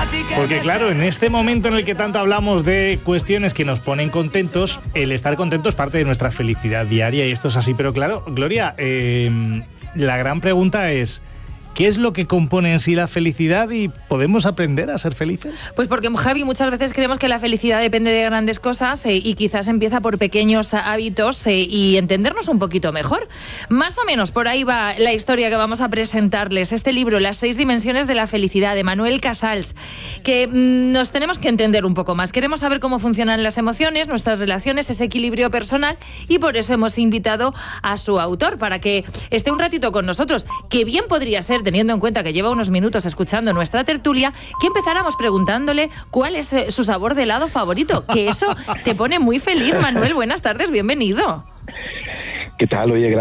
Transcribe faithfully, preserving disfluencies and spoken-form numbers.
Porque claro, en este momento en el que tanto hablamos de cuestiones que nos ponen contentos, el estar contento es parte de nuestra felicidad diaria y esto es así. Pero claro, Gloria, eh, la gran pregunta es... ¿qué es lo que compone en sí la felicidad y podemos aprender a ser felices? Pues porque, Javi, muchas veces creemos que la felicidad depende de grandes cosas eh, y quizás empieza por pequeños hábitos eh, y entendernos un poquito mejor. Más o menos por ahí va la historia que vamos a presentarles. Este libro, Las seis dimensiones de la felicidad, de Manuel Casals, que mmm, nos tenemos que entender un poco más. Queremos saber cómo funcionan las emociones, nuestras relaciones, ese equilibrio personal, y por eso hemos invitado a su autor para que esté un ratito con nosotros, que bien podría ser, teniendo en cuenta que lleva unos minutos escuchando nuestra tertulia, que empezáramos preguntándole cuál es eh, su sabor de helado favorito, que eso te pone muy feliz. Manuel, buenas tardes, bienvenido. ¿Qué tal? Oye, gracias.